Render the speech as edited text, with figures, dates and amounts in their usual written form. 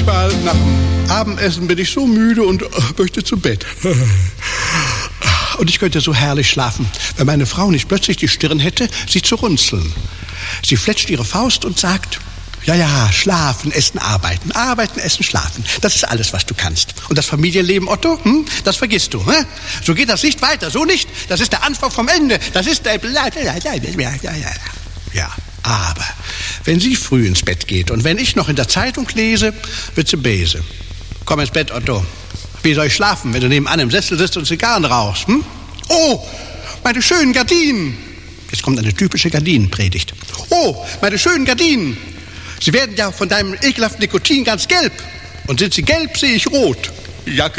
Manchmal nach dem Abendessen bin ich so müde und möchte zu Bett. Und ich könnte so herrlich schlafen, wenn meine Frau nicht plötzlich die Stirn hätte, sie zu runzeln. Sie fletscht ihre Faust und sagt: Ja, schlafen, essen, arbeiten. Arbeiten, essen, schlafen. Das ist alles, was du kannst. Und das Familienleben, Otto, das vergisst du. So geht das nicht weiter, so nicht. Das ist der Anfang vom Ende. Das ist der... Ja, aber wenn sie früh ins Bett geht und wenn ich noch in der Zeitung lese, wird sie böse. Komm ins Bett, Otto. Wie soll ich schlafen, wenn du nebenan im Sessel sitzt und Zigarren rauchst? Oh, meine schönen Gardinen. Jetzt kommt eine typische Gardinenpredigt. Oh, meine schönen Gardinen. Sie werden ja von deinem ekelhaften Nikotin ganz gelb. Und sind sie gelb, sehe ich rot. Ja,